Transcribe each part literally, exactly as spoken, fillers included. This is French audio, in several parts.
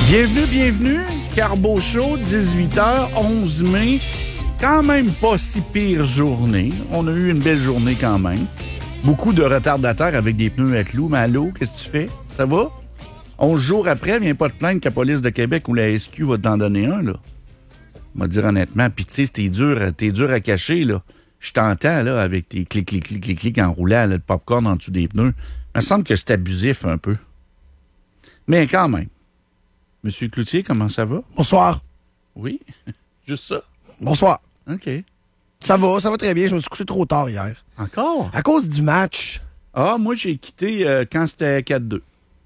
Bienvenue, bienvenue. Carbo Show, dix-huit heures, onze mai. Quand même pas si pire journée. On a eu une belle journée quand même. Beaucoup de retardataires avec des pneus à clous. Mais allô, qu'est-ce que tu fais? Ça va? onze jours après, viens pas te plaindre que la police de Québec ou la S Q va t'en donner un, là. On va te dire honnêtement, pis tu sais, t'es dur, t'es dur à cacher, là. Je t'entends, là, avec tes clics, clics, clics, clics, clics en roulant, là, le popcorn en dessous des pneus. Il me semble que c'est abusif un peu. Mais quand même. Monsieur Cloutier, comment ça va? Bonsoir. Oui? Juste ça? Bonsoir. OK. Ça va, ça va très bien. Je me suis couché trop tard hier. Encore? À cause du match. Ah, moi, j'ai quitté euh, quand c'était quatre deux.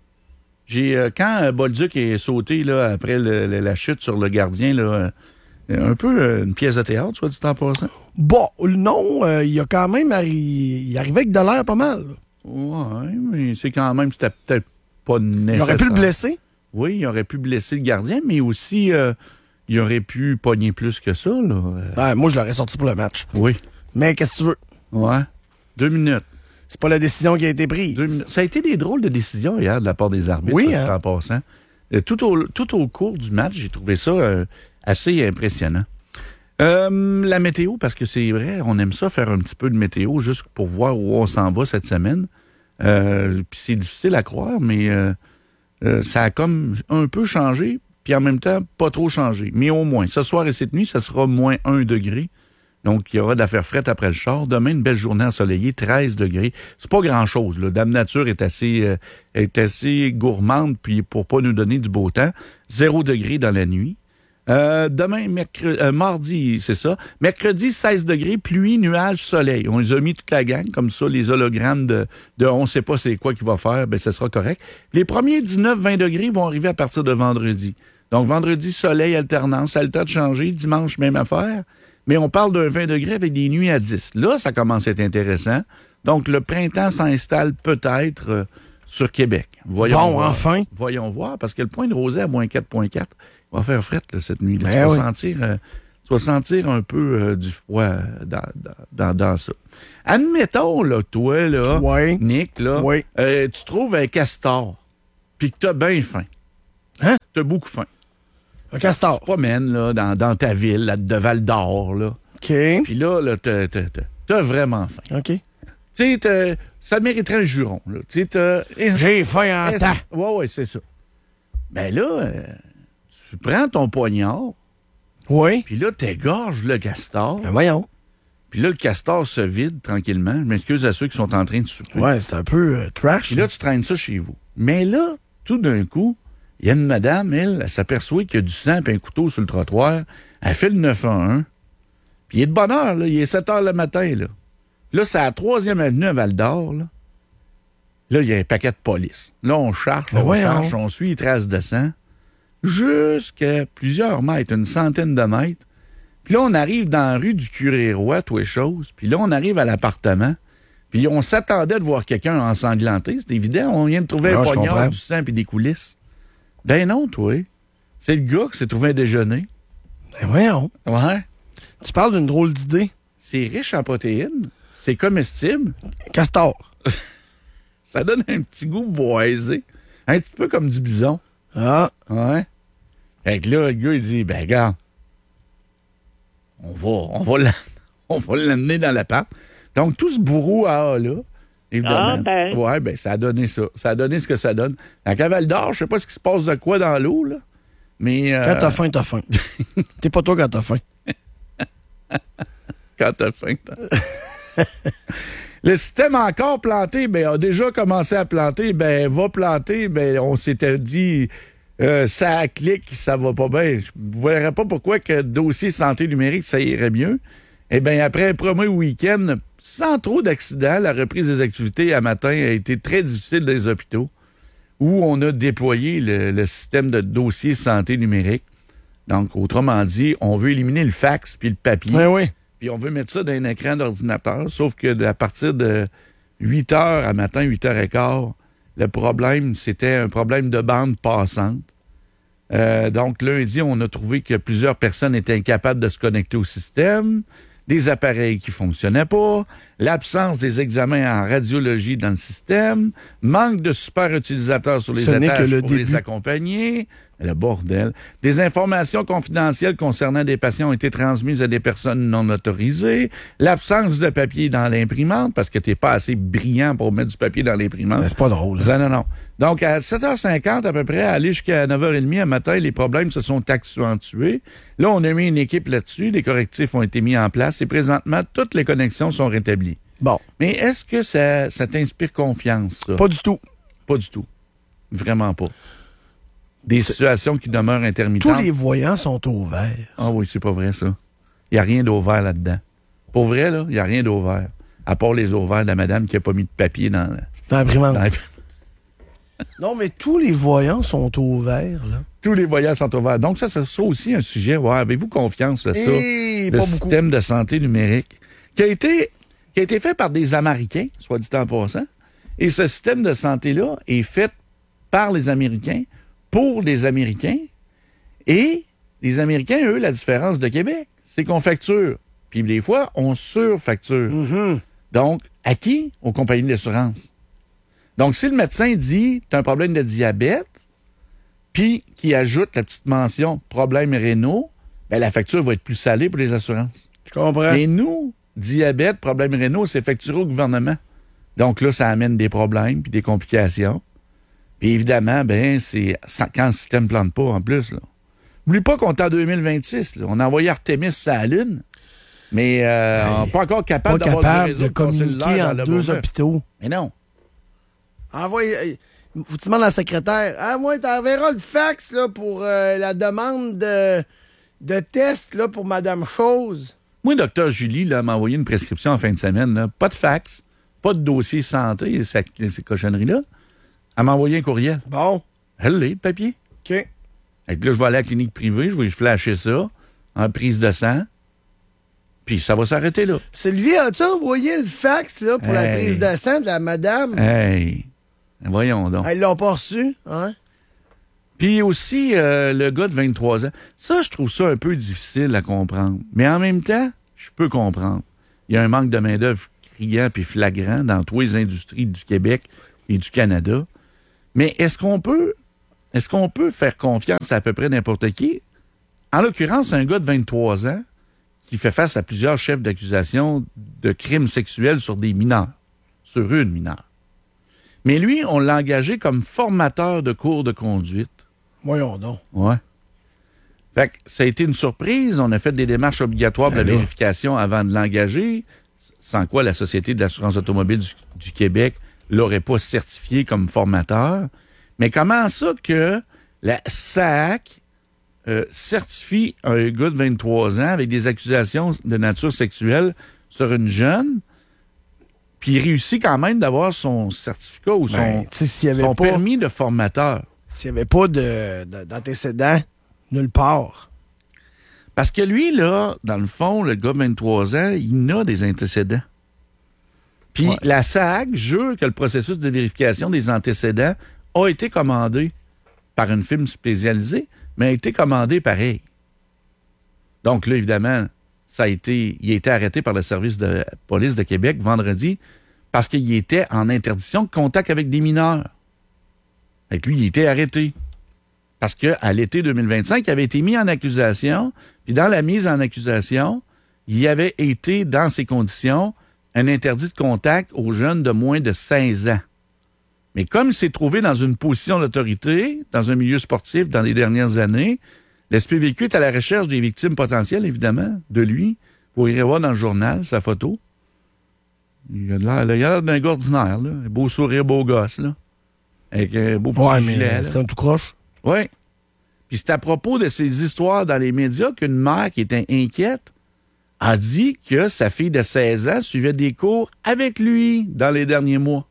J'ai euh, quand euh, Bolduc est sauté là, après le, le, la chute sur le gardien, là, euh, un peu euh, une pièce de théâtre, soit dit en passant. Bon, non, euh, il a quand même arri... il arrivait avec de l'air pas mal. Ouais, mais c'est quand même, c'était peut-être pas nécessaire. Il aurait pu le blesser? Oui, il aurait pu blesser le gardien, mais aussi, euh, il aurait pu pogner plus que ça, là. Ben, moi, je l'aurais sorti pour le match. Oui. Mais qu'est-ce que tu veux? Ouais. Deux minutes. C'est pas la décision qui a été prise. Deux minutes. Ça a été des drôles de décisions hier de la part des arbitres, oui, hein? hein? En passant. Tout au, tout au cours du match, j'ai trouvé ça euh, assez impressionnant. Euh, la météo, parce que c'est vrai, on aime ça faire un petit peu de météo juste pour voir où on s'en va cette semaine. Euh, puis c'est difficile à croire, mais euh, euh, ça a comme un peu changé, puis en même temps, pas trop changé. Mais au moins, ce soir et cette nuit, ça sera moins un degré. Donc, il y aura de l'affaire frette après le char. Demain, une belle journée ensoleillée, treize degrés. C'est pas grand-chose, là. Dame Nature est assez, euh, est assez gourmande, puis pour pas nous donner du beau temps. Zéro degré dans la nuit. Euh, demain, mercredi, euh, mardi, c'est ça. Mercredi, seize degrés, pluie, nuages, soleil. On les a mis toute la gang, comme ça, les hologrammes de, de on sait pas c'est quoi qu'il va faire, ben, ce sera correct. Les premiers dix-neuf vingt degrés vont arriver à partir de vendredi. Donc, vendredi, soleil, alternance, ça a le temps de changer. Dimanche, même affaire. Mais on parle d'un vingt degrés avec des nuits à dix. Là, ça commence à être intéressant. Donc, le printemps s'installe peut-être euh, sur Québec. Voyons bon, voir. enfin. Voyons voir, parce que le point de rosée à moins quatre virgule quatre, il va faire fret là, cette nuit. Là. Ben tu, vas oui. sentir, euh, tu vas sentir un peu euh, du froid dans, dans, dans, dans ça. Admettons, là, toi, là, Oui. Nick, là, Oui. euh, tu trouves un castor, puis que t'as bien faim. Hein? T'as beaucoup faim. Un castor. Tu te promènes là, dans, dans ta ville, là, de Val-d'Or, là. OK. Puis là, là t'as, t'as, t'as, t'as vraiment faim. OK. Tu sais, t'as- ça mériterait un juron, là. Tu sais, t'as... J'ai faim en temps. Ouais, ouais, c'est ça. Ben là, euh, tu prends ton poignard, Oui. puis là, t'égorges le castor, Ben voyons. puis là, le castor se vide tranquillement. Je m'excuse à ceux qui sont en train de souper. Ouais, c'est un peu euh, trash. Puis là, tu traînes ça chez vous. Mais là, tout d'un coup, il y a une madame, elle, elle s'aperçoit qu'il y a du sang et un couteau sur le trottoir. Elle fait le neuf un un. Puis il est de bonne heure, là. Il est sept heures le matin, là. Là, c'est à la troisième avenue à Val-d'Or, là. Là, il y a un paquet de police. Là, on cherche, Ben on voyons. cherche, on suit les traces de sang. Jusqu'à plusieurs mètres, une centaine de mètres. Puis là, on arrive dans la rue du Curé-Roi, tout les choses. Puis là, on arrive à l'appartement. Puis on s'attendait de voir quelqu'un ensanglanté. C'est évident, on vient de trouver Non, un je poignard, comprends. du sang puis des coulisses. Ben non, toi. C'est le gars qui s'est trouvé un déjeuner. Ben voyons. Ouais. Tu parles d'une drôle d'idée. C'est riche en protéines. C'est comestible. Castor. Ça donne un petit goût boisé. Un petit peu comme du bison. Ah. Ouais. Fait que là, le gars, il dit, ben, regarde, on va, on va, l'am- on va l'amener dans l'appart. Donc, tout ce bourreau-là, évidemment. Ah, ben. Ouais, ben, ça a donné ça. Ça a donné ce que ça donne. À Val d'Or, je sais pas ce qui se passe de quoi dans l'eau, là. Mais. euh, Quand t'as faim, t'as faim. T'es pas toi quand t'as faim. quand t'as faim, t'as... Le système encore planté, ben, a déjà commencé à planter, ben, va planter, ben, on s'était dit, euh, ça clique, ça va pas bien. Je ne verrais pas pourquoi que dossier santé numérique, ça irait mieux. Eh bien, après un premier week-end, sans trop d'accidents, la reprise des activités à matin a été très difficile dans les hôpitaux, où on a déployé le, le système de dossier santé numérique. Donc, autrement dit, on veut éliminer le fax puis le papier. Oui, oui. Puis on veut mettre ça dans un écran d'ordinateur, sauf que à partir de huit heures à matin, huit heures quinze, le problème, c'était un problème de bande passante. Euh, donc, lundi, on a trouvé que plusieurs personnes étaient incapables de se connecter au système, des appareils qui fonctionnaient pas, l'absence des examens en radiologie dans le système, manque de super utilisateurs sur les Ce n'est que étages le pour début. les accompagner. Le bordel. Des informations confidentielles concernant des patients ont été transmises à des personnes non autorisées. L'absence de papier dans l'imprimante, parce que t'es pas assez brillant pour mettre du papier dans l'imprimante. Ben, c'est pas drôle. Hein? Non, non, non. Donc, à sept heures cinquante, à peu près, aller jusqu'à neuf heures trente, à matin, les problèmes se sont accentués. Là, on a mis une équipe là-dessus. Des correctifs ont été mis en place et présentement, toutes les connexions sont rétablies. Bon. Mais est-ce que ça, ça t'inspire confiance, ça? Pas du tout. Pas du tout. Vraiment pas. Des situations qui demeurent intermittentes. Tous les voyants sont au vert. Ah oui, c'est pas vrai, ça. Il n'y a rien d'ouvert là-dedans. Pour vrai, là, il n'y a rien d'ouvert. À part les ovaires de la madame qui n'a pas mis de papier dans... Dans l'imprimante. dans la- Non, mais tous les voyants sont au vert, là. Tous les voyages sont ouverts. Donc, ça, c'est ça aussi un sujet. Ouais, avez-vous confiance, là, ça? Et Le pas système de santé numérique qui a été, qui a été fait par des Américains, soit dit en passant. Et ce système de santé-là est fait par les Américains, pour les Américains. Et les Américains, eux, la différence de Québec, c'est qu'on facture. Puis des fois, on surfacture. beaucoup. Donc, à qui? Aux compagnies d'assurance. Donc, si le médecin dit « tu as un problème de diabète », puis qui ajoute la petite mention « problème rénaux », ben la facture va être plus salée pour les assurances. Je comprends. Mais nous, diabète, problème rénaux, c'est facturé au gouvernement. Donc là, ça amène des problèmes puis des complications. Puis évidemment, ben c'est quand le système ne plante pas en plus. Là. N'oublie pas qu'on est en deux mille vingt-six. Là. On a envoyé Artemis à la Lune, mais euh, on n'est pas encore capable Pas d'avoir capable du réseau de communiquer cellulaire dans entre le deux Beauneuf. hôpitaux. Mais non. Envoyez. Faut que tu demandes à la secrétaire. Ah, moi, t'enverras le fax là, pour euh, la demande de, de test là, pour Madame Chose. Moi, docteur Julie là, m'a envoyé une prescription en fin de semaine. Là. Pas de fax, pas de dossier santé, ces, ces cochonneries-là. Elle m'a envoyé un courriel. Bon. Elle l'est, le papier. OK. Fait que là, je vais aller à la clinique privée, je vais flasher ça en prise de sang. Puis ça va s'arrêter là. Sylvie, as-tu envoyé le fax là, pour la Hey. prise de sang de la madame? Hey, voyons donc. Ils l'ont pas reçu, hein? Puis aussi, euh, le gars de vingt-trois ans. Ça, je trouve ça un peu difficile à comprendre. Mais en même temps, je peux comprendre. Il y a un manque de main-d'œuvre criant puis flagrant dans toutes les industries du Québec et du Canada. Mais est-ce qu'on peut est-ce qu'on peut faire confiance à, à peu près n'importe qui? En l'occurrence, un gars de vingt-trois ans qui fait face à plusieurs chefs d'accusation de crimes sexuels sur des mineurs, sur une mineure. Mais lui, on l'a engagé comme formateur de cours de conduite. Voyons donc. Ouais. Fait que ça a été une surprise. On a fait des démarches obligatoires de Ben là. vérification avant de l'engager, sans quoi la Société de l'assurance automobile du, du Québec l'aurait pas certifié comme formateur. Mais comment ça que la S A C euh, certifie un gars de vingt-trois ans avec des accusations de nature sexuelle sur une jeune, puis il réussit quand même d'avoir son certificat ou son, Ben, tu sais, s'il y avait son pas, permis de formateur? s'il y avait pas de, de- d'antécédents, nulle part. Parce que lui, là, dans le fond, le gars de vingt-trois ans, il a des antécédents. Puis Ouais. la S A C jure que le processus de vérification des antécédents a été commandé par une firme spécialisée, mais a été commandé pareil. Donc là, évidemment, ça a été, il a été arrêté par le service de police de Québec vendredi parce qu'il était en interdiction de contact avec des mineurs. Fait que lui, il a été arrêté. Parce qu'à l'été deux mille vingt-cinq, il avait été mis en accusation, puis dans la mise en accusation, il y avait été, dans ces conditions, un interdit de contact aux jeunes de moins de seize ans. Mais comme il s'est trouvé dans une position d'autorité, dans un milieu sportif dans les dernières années, l'S P V Q est à la recherche des victimes potentielles, évidemment, de lui. Vous irez voir dans le journal sa photo. Il a l'air, il a l'air d'un gars ordinaire, là. Un beau sourire, beau gosse, là. Avec un beau petit Ouais, mais gilet, euh, là. c'est un tout croche. Oui. Puis c'est à propos de ces histoires dans les médias qu'une mère qui était inquiète a dit que sa fille de seize ans suivait des cours avec lui dans les derniers mois.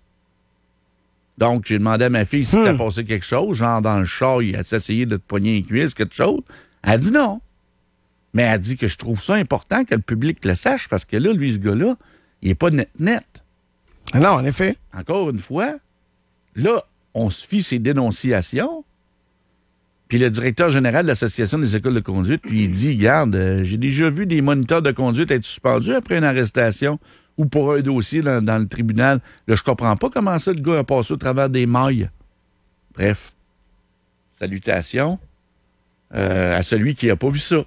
Donc, j'ai demandé à ma fille si Hmm. t'as passé quelque chose, genre dans le char, il a essayé de te pogner les cuisses, quelque chose. Elle a dit non. Mais elle a dit que je trouve ça important que le public le sache parce que là, lui, ce gars-là, il est pas net-net. Ah non, en effet. Encore une fois, là, on se fie ses dénonciations. Puis le directeur général de l'Association des écoles de conduite, puis il dit, regarde, euh, j'ai déjà vu des moniteurs de conduite être suspendus après une arrestation ou pour un dossier dans, dans le tribunal. Là, je comprends pas comment ça, le gars a passé au travers des mailles. Bref, salutations euh, à celui qui n'a pas vu ça.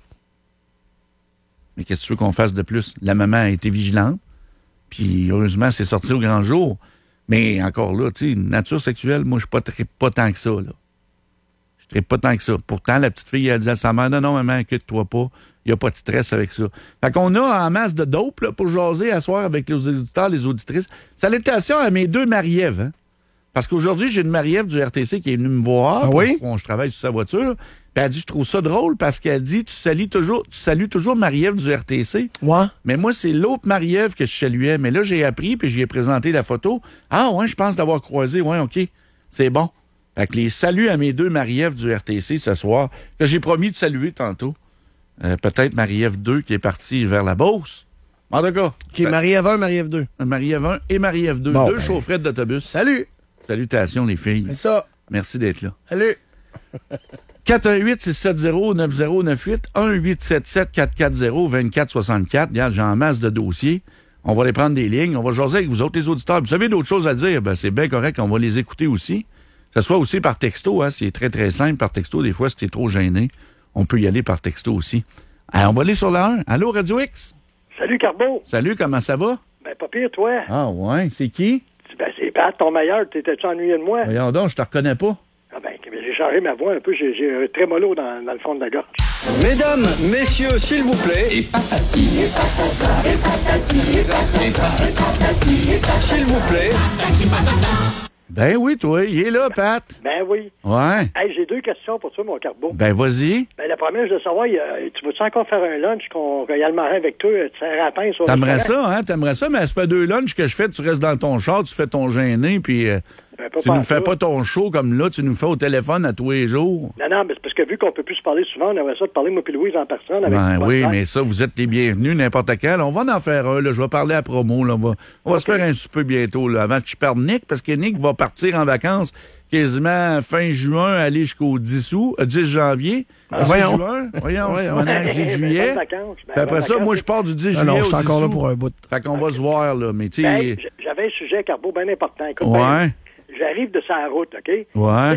Mais qu'est-ce que tu veux qu'on fasse de plus? La maman a été vigilante, puis heureusement, c'est sorti au grand jour. Mais encore là, tu sais, nature sexuelle, moi, je ne suis pas tant que ça, là. Je ne pas tant que ça. Pourtant, la petite fille, elle dit à sa mère, non, non, maman, inquiète-toi pas. Il n'y a pas de stress avec ça. Fait qu'on a en masse de dope là, pour jaser à soir avec les auditeurs, les auditrices. Salutations à mes deux Marie-Ève. Hein? Parce qu'aujourd'hui, j'ai une Marie-Ève du R T C qui est venue me voir. Ah oui? Quand je travaille sur sa voiture. Puis elle dit, je trouve ça drôle parce qu'elle dit, tu salues toujours, tu salues toujours Marie-Ève du R T C. Ouais. Mais moi, c'est l'autre Marie-Ève que je saluais. Mais là, j'ai appris puis j'ai présenté la photo. Ah ouais, je pense d'avoir croisé. Ouais, OK. C'est bon. Fait que les saluts à mes deux Marie-Ève du R T C ce soir, que j'ai promis de saluer tantôt. Euh, peut-être Marie-Ève deux qui est partie vers la Beauce. En tout cas. OK, Marie-Ève un, Marie-Ève deux. Marie-Ève un et Marie-Ève deux. Bon, deux ben, chaufferettes d'autobus. Salut. Salutations, les filles. C'est ça. Merci d'être là. Salut. quatre un huit, six sept zéro, neuf zéro neuf huit, un huit sept sept, quatre quatre zéro, deux quatre six quatre. Regarde, j'ai en masse de dossiers. On va les prendre des lignes. On va jaser avec vous autres, les auditeurs. Vous avez d'autres choses à dire? Ben, c'est bien correct. On va les écouter aussi. Que ce soit aussi par texto, hein, c'est très, très simple par texto. Des fois, si t'es trop gêné, on peut y aller par texto aussi. Alors, on va aller sur la un. Allô, Radio X? Salut, Carbo. Salut, comment ça va? Ben, pas pire, toi. Ah, ouais. C'est qui? Ben, c'est Pat, ton meilleur. T'étais-tu ennuyé de moi? Voyons donc, je te reconnais pas. Ah, ben, j'ai changé ma voix un peu. J'ai, j'ai un trémolo dans, dans le fond de la gorge. Mesdames, messieurs, s'il vous plaît. Et patati, et patata, et patati, et patata, et patati, et patata. S'il vous plaît. Patati, patata. Ben oui, toi, il est là, Pat. Ben oui. Ouais. Hey, j'ai deux questions pour toi, mon Carbo. Ben, vas-y. Ben, la première, je veux savoir, y a, tu veux-tu encore faire un lunch qu'on y a le marin avec toi? Tu serais à pain sur T'aimerais ça, hein? T'aimerais ça, mais ça fait deux lunchs que je fais, tu restes dans ton char, tu fais ton gêné, puis euh, Ben, pas tu nous par fais ça. pas ton show comme là, tu nous fais au téléphone à tous les jours. Non, non, mais c'est parce que vu qu'on peut plus se parler souvent, on aimerait ça de parler, moi puis Louise, en personne. Avec Ben du oui, podcast. mais ça, vous êtes les bienvenus n'importe quand. On va en faire un, là. Je vais parler à promo, là. On va, on va se faire un souper bientôt, là, avant que je perde Nick, parce que Nick va partir en vacances quasiment fin juin, aller jusqu'au dix août, euh, dix janvier. Ah, dix voyons. juin. Voyons, Voyons. c'est maintenant dix juillet. Bonnes vacances. Ben, Puis après bonnes ça, vacances. moi, je pars du dix Ah juillet non, au je suis dix encore là août. pour un bout. Fait qu'on va se voir, là. Mais tu sais, Ben, j- j'avais un sujet, Carbo, bien important. Écoute, ouais, ben, j'arrive de sa route, OK? ouais.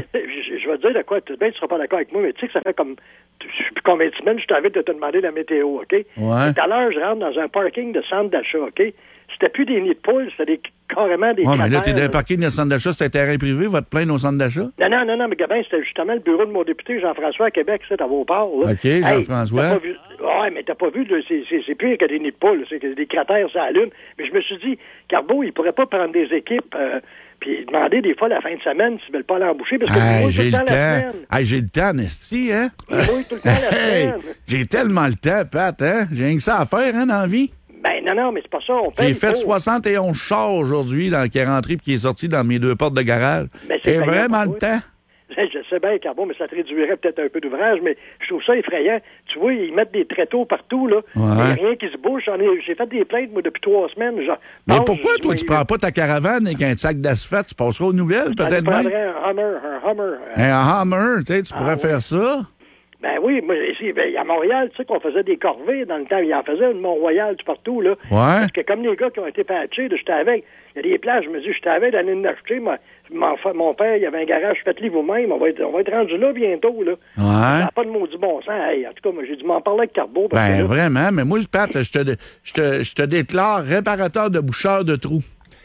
Je, je vais te dire de quoi, tu ben, tu seras pas d'accord avec moi, mais tu sais que ça fait comme, je sais plus combien de semaines, je t'invite de te demander la météo, OK? Ouais. Tout à l'heure, je rentre dans un parking de centre d'achat, OK? C'était plus des nids de poules, c'était des, carrément des Ouais, mais là, t'es dans un cratères. parking de centre d'achat, c'est un terrain privé, va te plaindre au centre d'achat? Non, non, non, non, mais Gabin, c'était justement le bureau de mon député Jean-François à Québec, c'est à Beauport, là. OK, Jean-François. Hey, t'as pas vu- ouais, mais t'as pas vu, là, c'est, c'est, c'est pire que des nids de poules, c'est que des cratères sur la Lune. Mais je me suis dit, Carbo, il pourrait pas prendre des équipes, euh, puis demander des fois la fin de semaine s'ils veulent pas l'embaucher, parce que Hey, moi, tout j'ai le le temps la temps. semaine. Hey, j'ai le temps, Nesty, hein? Oui, tout le temps la Hey, semaine. j'ai tellement le temps, Pat, hein? J'ai rien que ça à faire, hein, dans la vie. Ben non, non, mais c'est pas ça, on paye. J'ai fait pour. soixante et onze chars aujourd'hui dans, qui est rentré puis qui est sorti dans mes deux portes de garage. Mais c'est Et payant vraiment pour le toi. temps. Je sais bien, Carbon, mais ça te réduirait peut-être un peu d'ouvrage, mais je trouve ça effrayant. Tu vois, ils mettent des tréteaux partout, là. Il Ouais. n'y a rien qui se bouge. J'en ai- J'ai fait des plaintes, moi, depuis trois semaines. Genre, Mais pense, pourquoi, je- toi, je- tu prends pas ta caravane avec un sac d'asphalte? Tu passeras aux nouvelles, J'en peut-être même? prendrais un Hummer, un Hummer. euh, Un Hummer, tu sais, tu pourrais Ah, faire ça. Ben oui, moi, ici, ben, à Montréal, tu sais qu'on faisait des corvées dans le temps. Ils en faisaient une Mont-Royal, tout partout, là. Parce que comme les gars qui ont été patchés, là, j'étais avec. Il y a des plages, je me dis, j'étais avec d'aller l'acheter. Mon, mon, mon père, il avait un garage, faites-le vous-même. On va être, on va être rendu là bientôt, là. Ça Ouais. n'a pas de maudit bon sens. Hey, en tout cas, moi, j'ai dû m'en parler avec Carbo. Parce Ben, que là, vraiment. Mais moi, Pat, je te, je te, je te déclare réparateur de boucheur de trous.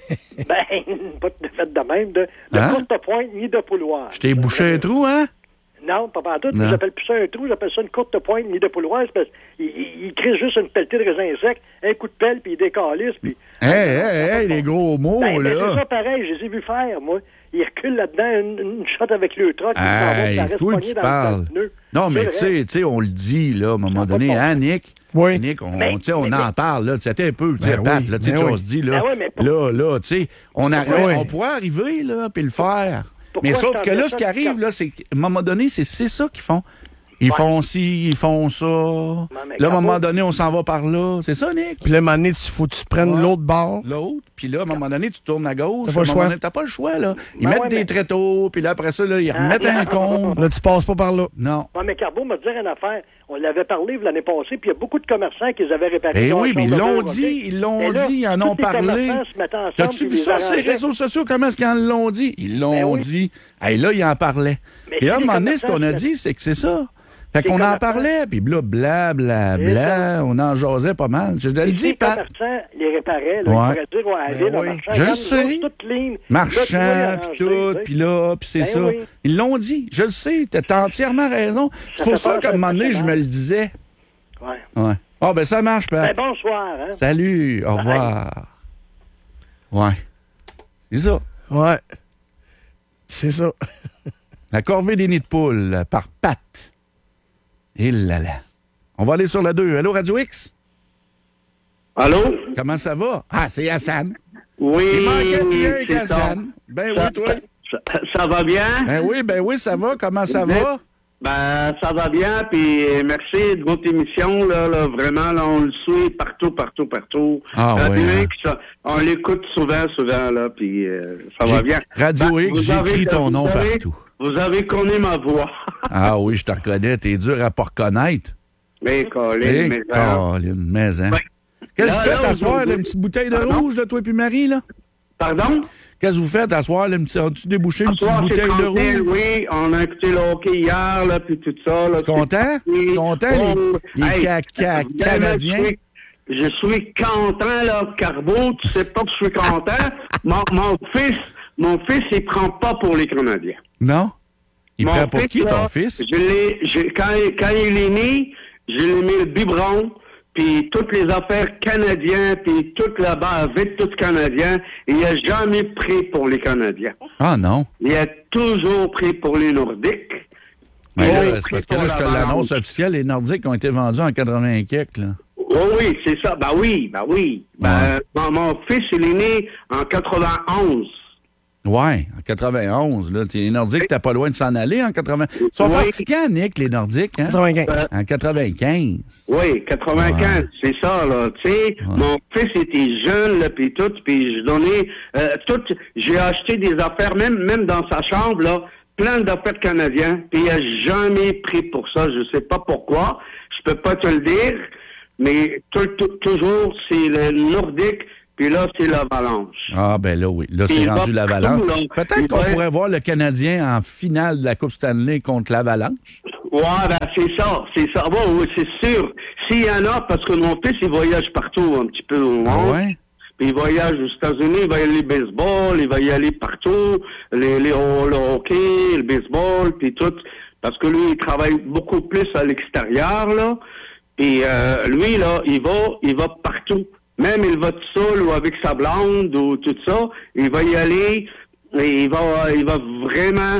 ben, pas de fait de même. De, de Hein? courte pointe ni de pouloir. Je t'ai bouché un trou, hein? Non, pas partout. Non. J'appelle plus ça un trou, j'appelle ça une courte pointe ni de pouloir. C'est parce qu'il il, il crée juste une pelletée de raisin sec, un coup de pelle, puis il décalisse, puis... Hey, hey, hey, les gros mots, Ben, ben, c'est là. ça pareil, je les ai vus faire, moi. Ils reculent là-dedans, une, une shot avec le truck, puis ils s'en vont, Hey, ça reste toi, pogné tu dans, parles. dans le pneu. Non, mais C'est tu vrai. sais, tu sais, on le dit, là, à un moment Ça donné, va pas. hein, Nick? Oui. Nick, on, Mais- tu sais, on mais- en parle, là. C'était un peu, tu sais, Ben Pat, oui, là, tu sais, ben tu- oui. on se dit, là, Ben oui, mais pour- là, là, tu sais, on, a, Ben oui. on pourrait arriver, là, puis le faire. Pourquoi Mais je sauf t'en que là, dis ce ça, qui arrive, Pierre? là, c'est qu'à un moment donné, c'est c'est ça qu'ils font. Ils Ouais. font ci, ils font ça. mais Là, à un moment Carbo- donné, on s'en va par là. C'est ça, Nick? Puis là, à un moment donné, il faut que tu prennes Ouais. l'autre bord. L'autre. Puis là, à un moment donné, tu tournes à gauche. T'as pas À le un moment choix. donné, T'as pas le choix, là. Ils Ben mettent ouais, des mais- tréteaux, puis là, après ça, là, ils remettent un compte. Là, tu passes pas par là. Non. Ouais, mais Carbo m'a dit une affaire. On l'avait parlé l'année passée, puis il y a beaucoup de commerçants qui les avaient réparés. Eh dans oui, le mais ils chambre de l'ont beurre, dit, OK? ils l'ont Mais là, dit, ils en tous ont les parlé. commerçants se mettaient ensemble, T'as-tu puis vu les ça sur les arrangeaient. réseaux sociaux? Comment est-ce qu'ils l'ont dit? Ils l'ont Ben oui. dit. Hey, là, ils en parlaient. Mais Et si à un les moment donné, ce qu'on a commerçants- dit, c'est que c'est ça. Fait Les qu'on en commerçants- parlait, puis là, bla, bla, C'est bla, ça. on en jasait pas mal. Je te le Et si dis, les Pat. commerçants les réparaient, là, Ouais. ils pourraient dire ouais, à la ville, Ben en oui. marchand, Je le regarde, sais. nous autres, tout clean. Là, tu Marchand, vois, puis arrangé, tout, tu sais. puis là, puis c'est Ben ça. oui. Ils l'ont dit, je le sais, t'as entièrement raison. C'est Ça pour fait ça peur, qu'à un ça, moment ça donné, fait je me le disais. Ouais. Ouais. Ah, ben ça marche, Pat. Ben, bonsoir, hein. Salut, au revoir. Ouais. C'est ça. Ouais. C'est ça. La corvée des nids de poule par Pat. Et là là. On va aller sur la deux. Allô, Radio X? Allô? Comment ça va? Ah, c'est Hassan. Oui. Il manquait bien c'est qu'Hassan. Ben ça. oui, toi. Ça, ça va bien? Ben oui, ben oui, ça va. Comment ça va? Ben, ça va bien, puis merci de votre émission, là, là, vraiment, là, on le suit partout, partout, partout. Ah Radio ouais, hein? X, on l'écoute souvent, souvent, là, puis euh, ça va J'ai- bien. Radio Ben, X, vous j'écris avez- ton vous nom avez- partout. Vous avez connu ma voix. Ah oui, je te reconnais. T'es dur à pas reconnaître. Mais, Colin, Eh, mais, hein. Colin, mais hein. Ouais. Qu'est-ce que Là, vous faites là, à soir, vous- là, une petite bouteille de Pardon? rouge, là, toi et puis Marie, là? Pardon? Qu'est-ce que vous faites à soir, là, une petite- as-tu débouché une Ce petite soir, c'est bouteille de tranquille, rouge? oui, on a écouté le hockey hier, là, puis tout ça. Là, Tu content? c'est- Tu content, les- Oh, les hey, ca- ca- vraiment, Canadiens? Je suis, je suis content, là, Carbo, tu sais pas que je suis content. mon, mon fils, mon fils, il prend pas pour les Canadiens. Non? Il Mon prend pour fils, qui, là, ton fils? Je l'ai, je- quand, quand il est né, je lui ai mis le biberon, puis toutes les affaires canadiennes, puis tout là-bas avec tout Canadien. Il n'a jamais pris pour les Canadiens. Ah non. Il a toujours pris pour les Nordiques. Mais Oh, là, c'est parce que là, je te l'annonce officielle, les Nordiques ont été vendus en quatre-vingts quelques, là. Oh oui, c'est ça. Ben oui, ben oui. Ben, mon, mon fils, il est né en quatre-vingt-onze. Ouais, en quatre-vingt-onze, là. Les Nordiques, t'as pas loin de s'en aller en quatre-vingts. Ils sont Oui. partis quand, Nick, les Nordiques, hein? quatre-vingt-quinze. En quatre-vingt-quinze. Oui, quatre-vingt-quinze, Ouais. c'est ça, là. Tu sais, mon fils était jeune, là, puis tout, puis je donnais euh, tout. J'ai acheté des affaires, même même dans sa chambre, là, plein d'affaires canadiennes, puis il a jamais pris pour ça. Je sais pas pourquoi. Je peux pas te le dire, mais tout, tout- toujours, c'est le Nordique, puis là, c'est l'Avalanche. Ah, ben là, oui. Là, c'est Il va rendu l'Avalanche. partout, là. Peut-être Il qu'on va- pourrait voir le Canadien en finale de la Coupe Stanley contre l'Avalanche. Ouais, ben c'est ça, c'est ça. Bon, oui, c'est sûr. S'il y en a, parce que mon fils, il voyage partout un petit peu au Ah monde. ouais? Puis il voyage aux États-Unis, il va y aller au baseball, il va y aller partout, les, les, le hockey, le baseball, puis tout. Parce que lui, il travaille beaucoup plus à l'extérieur, là. Puis euh, lui, là, il va, il va partout. Même il va tout seul ou avec sa blonde ou tout ça, il va y aller et il va, il va vraiment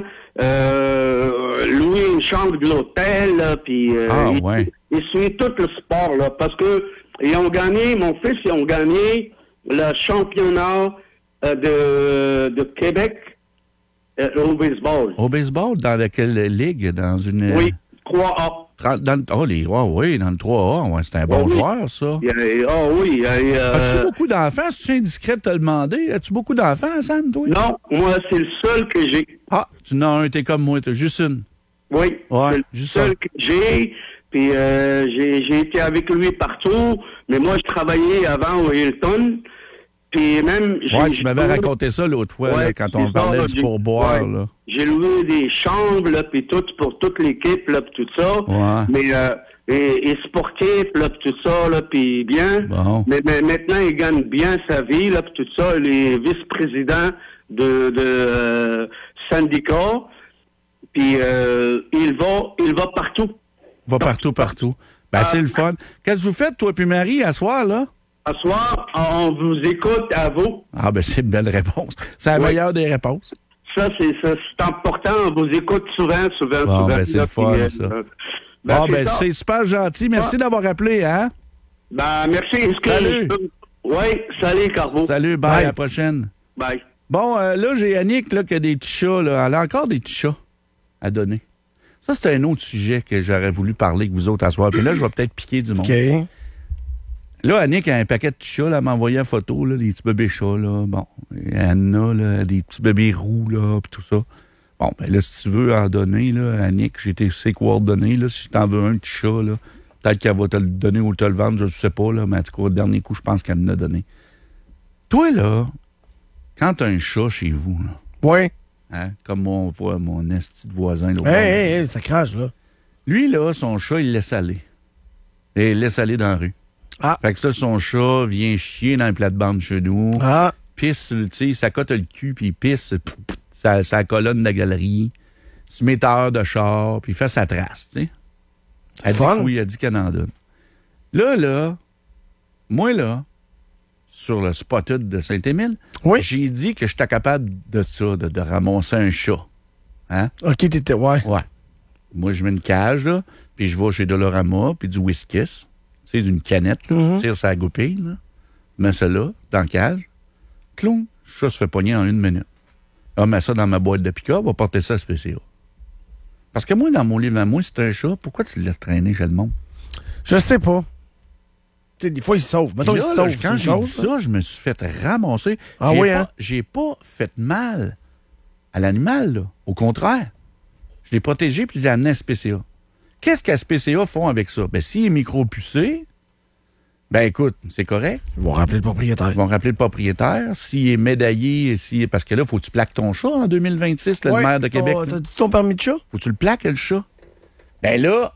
euh, louer une chambre de l'hôtel, là, puis euh, Ah, il, ouais. il suit tout le sport, là, parce que ils ont gagné, mon fils, ils ont gagné le championnat euh, de, de Québec euh, au baseball. Au baseball, dans laquelle ligue? Dans une... Oui, trois A. Dans, dans le- oh, les, oh, oui, dans le trois A. Ouais, c'est un bon Oui. joueur, ça. Il y a- Ah oui, il y a- il y a- As-tu beaucoup d'enfants? Si tu es indiscret de te le demander, as-tu beaucoup d'enfants, Hassan, toi? Non, moi, c'est le seul que j'ai. Ah, tu n'as un, t'es comme moi, t'as juste une. Oui, Ouais, c'est le juste seul ça. que j'ai. Puis euh, j'ai j'ai été avec lui partout. Mais moi, je travaillais avant au Hilton. Puis même... j'ai- Ouais, tu m'avais j'ai- raconté ça l'autre fois, Ouais, là, quand c'est on ça, parlait là, du j'ai- pourboire, ouais. là. J'ai loué des chambres, là, puis tout, pour toute l'équipe, là, puis tout ça. Ouais. Mais, euh, et, et sportif, là, puis tout ça, là, puis bien. Bon. Mais, mais maintenant, il gagne bien sa vie, là, puis tout ça. Il est vice-président de, de euh, syndicat. Puis euh, il va, il va partout. Va partout, partout. Ben, Ah. c'est le fun. Qu'est-ce que vous faites, toi puis Marie, à soir, là? À soir, on vous écoute à vous. Ah, ben, c'est une belle réponse. C'est la Oui. meilleure des réponses. Ça, c'est ça, c'est important. On vous écoute souvent, souvent, Bon, souvent. ben, c'est Là, le fun, puis, euh, ça. euh, ben, Bon, c'est ben, ça. c'est super gentil. Merci d'avoir appelé, hein? Ben, merci. Est-ce que Salut. je peux- Oui, salut, Carbo. Salut, bye, Bye. à la prochaine. Bye. Bon, euh, là, j'ai Annick, là, qui a des petits chats, là. Elle a encore des petits chats à donner. Ça, c'est un autre sujet que j'aurais voulu parler avec vous autres à soir. Puis là, je vais peut-être piquer du monde. OK. Là, Annick a un paquet de chats, là, elle m'a envoyé la photo, là, des petits bébés chats, là. Bon. Et Anna, là, des petits bébés roux, là, puis tout ça. Bon, ben là, si tu veux en donner, là, Annick, j'ai tes ses coordonnées, là, si t'en veux un petit chat, là, peut-être qu'elle va te le donner ou te le vendre, je ne sais pas, là, mais en tout cas, au dernier coup, je pense qu'elle me l'a donné. Toi, là, quand t'as un chat chez vous, là, Oui. hein, comme on voit mon esti de voisin, là, Hey, hey, hey, ça crache, là. lui, là, son chat, il le laisse aller. Et il le laisse aller dans la rue. Ah. Fait que ça, son chat vient chier dans les plates-bandes chez nous. Ah. Pisse, tu sais, ça cote le cul, puis il pisse sa, sa colonne de la galerie. Se met à heure de char, puis il fait sa trace, tu sais. Elle dit Fun. que oui, elle dit qu'elle en donne. Là, là, moi, là, sur le spotted de Saint-Émile, Oui. j'ai dit que j'étais capable de ça, de, de ramasser un chat. Hein? OK, t'étais, ouais. Ouais. Moi, je mets une cage, là, puis je vais chez Dolorama, puis du Whiskas. Tu sais, d'une canette, là, Mm-hmm. tu tires sa goupille, là. Tu mets ça là, dans la cage. Clon, le chat se fait pogner en une minute. On met ça dans ma boîte de pick-up, on va porter ça à S P C A. Parce que moi, dans mon livre à moi, c'est un chat, pourquoi tu le laisses traîner chez le monde? Je sais pas. Tu sais, des fois, il se sauve. Mettons, Puis il là, se là, sauve. quand c'est j'ai une dit chose, là. ça, je me suis fait ramasser. Ah j'ai oui, pas, hein? J'ai pas fait mal à l'animal, là. Au contraire. Je l'ai protégé puis je l'ai amené à S P C A. Qu'est-ce qu'à S P C A font avec ça? Ben, s'il est micro-pucé, ben écoute, c'est correct. Ils vont rappeler le propriétaire. Ils vont rappeler le propriétaire. S'il est médaillé, s'il est... parce que là, faut que tu plaques ton chat en deux mille vingt-six, là, Ouais. le maire de Québec. Oh, là. t'as ton permis de chat? Faut que tu le plaques, le chat. Ben là,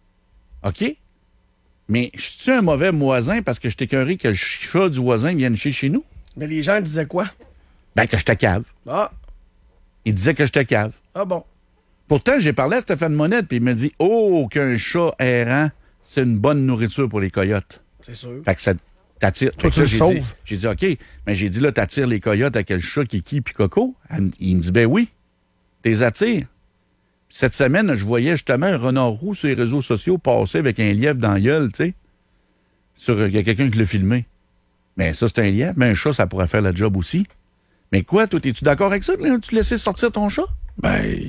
OK. Mais je suis un mauvais voisin parce que je t'écœurais que le chat du voisin vienne chez chez nous? Mais les gens disaient quoi? Ben que je te cave. Ah. Il disait que je te cave. Ah bon. Pourtant, j'ai parlé à Stéphane Monette, puis il me dit « Oh, qu'un chat errant, c'est une bonne nourriture pour les coyotes. C'est sûr. » Fait que ça t'attire. Toi, Fait que tu ça, le j'ai dit, sauves. j'ai dit « OK. » Mais j'ai dit « Là, t'attires les coyotes avec le chat, Kiki puis Coco. » Il me dit « Ben oui. T'es attires. » Cette semaine, je voyais justement un renard roux sur les réseaux sociaux passer avec un lièvre dans la gueule, tu sais. Sur, il y a quelqu'un qui l'a filmé. Mais ça, c'est un lièvre. Mais un chat, ça pourrait faire le job aussi. Mais quoi, toi, es-tu d'accord avec ça? Là, tu laisses sortir ton chat? Ben.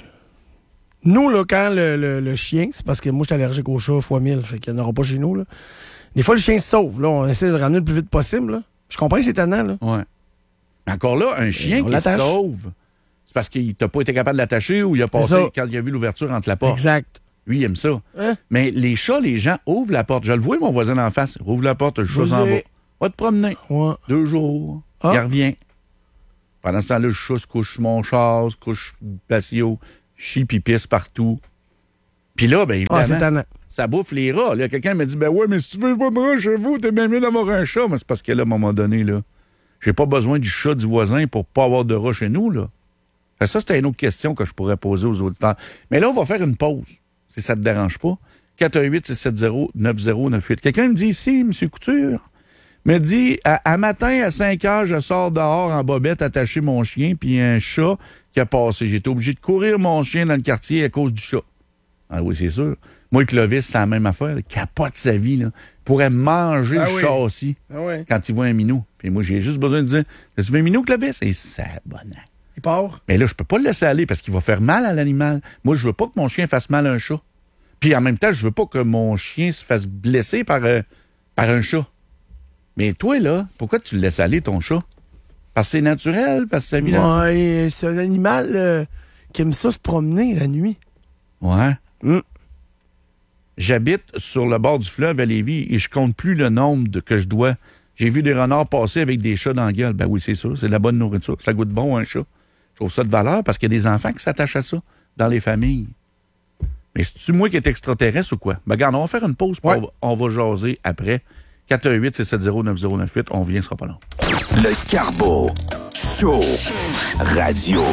Nous, là, quand le, le, le chien, c'est parce que moi, je suis allergique au chat fois mille, fait qu'il n'y en aura pas chez nous, là. Des fois, le chien se sauve, là. On essaie de le ramener le plus vite possible, là. Je comprends que c'est étonnant, là. Ouais. Mais encore là, un chien on qui l'attache. sauve, c'est parce qu'il t'a pas été capable de l'attacher ou il a passé ça. quand il a vu l'ouverture entre la porte. Exact. Lui, il aime ça. Hein? Mais les chats, les gens ouvrent la porte. Je le vois, mon voisin d'en face. Il ouvre la porte, le chat s'en va. Vas-y. Va te promener. Ouais. Deux jours. Ah. Il revient. Pendant ce temps-là, le chat se couche sur mon char, se couche sur le patio, chie pis pisse partout. Puis là, ben Ah, c'est évidemment, étonnant. ça bouffe les rats. Là, quelqu'un me dit, ben ouais, mais si tu veux pas de rats chez vous, t'es bien mieux d'avoir un chat. Mais c'est parce que là, à un moment donné, là, j'ai pas besoin du chat du voisin pour pas avoir de rats chez nous, là. Fait que ça, c'était une autre question que je pourrais poser aux auditeurs. Mais là, on va faire une pause, si ça te dérange pas. quatre un huit, six sept zéro, neuf zéro neuf huit. Quelqu'un me dit ici, M. Couture, me dit, à, à matin, à cinq heures, je sors dehors en bobette attacher mon chien, puis un chat qui a passé. J'étais obligé de courir mon chien dans le quartier à cause du chat. Ah oui, c'est sûr. Moi, Clovis, c'est la même affaire. Il capote sa vie, là. Il pourrait manger Ah le oui. chat aussi Ah ouais. quand il voit un minou. Puis moi, j'ai juste besoin de dire, tu veux un minou, Clovis? Et ça, bonnet. Il part. Mais là, je peux pas le laisser aller parce qu'il va faire mal à l'animal. Moi, je veux pas que mon chien fasse mal à un chat. Puis en même temps, je veux pas que mon chien se fasse blesser par, euh, par un chat. Mais toi, là, pourquoi tu le laisses aller, ton chat? Parce que c'est naturel, parce que ça vit dans... Ouais, c'est un animal euh, qui aime ça se promener la nuit. Ouais. Mm. J'habite sur le bord du fleuve à Lévis et je compte plus le nombre de, que je dois. J'ai vu des renards passer avec des chats dans la gueule. Ben oui, c'est sûr, c'est de la bonne nourriture. Ça goûte bon, un chat. Je trouve ça de valeur parce qu'il y a des enfants qui s'attachent à ça dans les familles. Mais c'est-tu moi qui est extraterrestre ou quoi? Ben regarde, on va faire une pause, puis Ouais. on, va, on va jaser après. quatre un huit, six sept zéro, neuf zéro neuf huit, on vient, ce sera pas long. Le Carbo Show Radio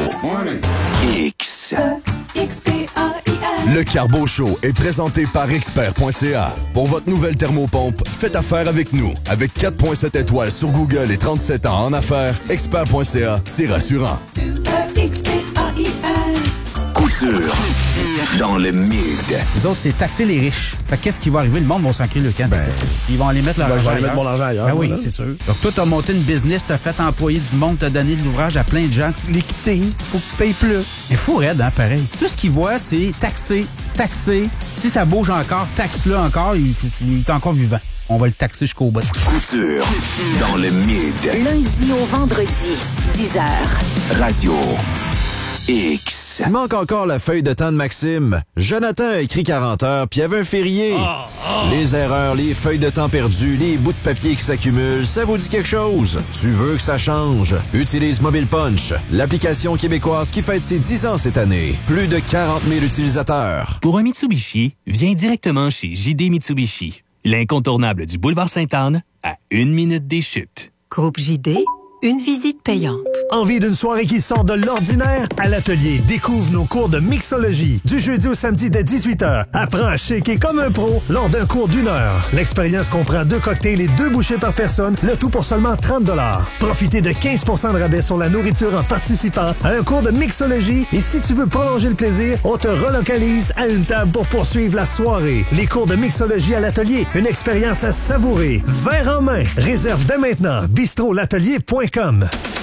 X. Le Carbo Show est présenté par expert point c a. Pour votre nouvelle thermopompe, faites affaire avec nous. Avec quatre virgule sept étoiles sur Google et trente-sept ans en affaires, expert point c a, c'est rassurant. Coup de Couture. Dans le mid. Les autres, c'est taxer les riches. Fait que qu'est-ce qui va arriver? Le monde va s'encrire le camp. Ben, ils vont aller mettre leur argent ailleurs. Mon argent ailleurs. Ben oui, c'est sûr. Donc toi, t'as monté une business, t'as fait employer du monde, t'as donné de l'ouvrage à plein de gens. L'équité, il faut que tu payes plus. Il faut raide, hein, pareil. Tout ce qu'ils voient, c'est taxer, taxer. Si ça bouge encore, taxe-le encore, il, il est encore vivant. On va le taxer jusqu'au bout. Couture. Dans le mid. Lundi au vendredi, dix heures. Radio X. Il manque encore la feuille de temps de Maxime. Jonathan a écrit quarante heures, puis il y avait un férié. Oh, oh. Les erreurs, les feuilles de temps perdues, les bouts de papier qui s'accumulent, ça vous dit quelque chose? Tu veux que ça change? Utilise Mobile Punch, l'application québécoise qui fête ses dix ans cette année. Plus de quarante mille utilisateurs. Pour un Mitsubishi, viens directement chez J D Mitsubishi. L'incontournable du boulevard Sainte-Anne, à une minute des chutes. Groupe J D, une visite payante. Envie d'une soirée qui sort de l'ordinaire? À l'atelier, découvre nos cours de mixologie. Du jeudi au samedi dès dix-huit heures. Apprends à shaker comme un pro lors d'un cours d'une heure. L'expérience comprend deux cocktails et deux bouchées par personne, le tout pour seulement trente dollars. Profitez de quinze pour cent de rabais sur la nourriture en participant à un cours de mixologie. Et si tu veux prolonger le plaisir, on te relocalise à une table pour poursuivre la soirée. Les cours de mixologie à l'atelier, une expérience à savourer. Verre en main. Réserve dès maintenant. bistrot l'atelier point com.